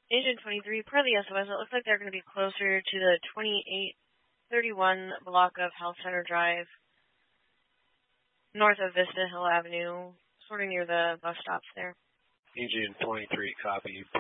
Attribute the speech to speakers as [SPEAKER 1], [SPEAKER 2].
[SPEAKER 1] Agent 23, per the SOS, it looks like they're going to be closer to the 2831 block of Health Center Drive, north of Vista Hill Avenue, sort of near the bus stops there.
[SPEAKER 2] Agent 23, copy.